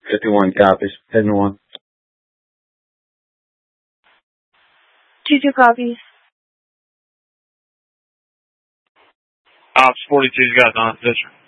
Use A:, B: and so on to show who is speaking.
A: 51 copies. Heading 1.
B: 2 copies.
C: Ops 42's got non-position.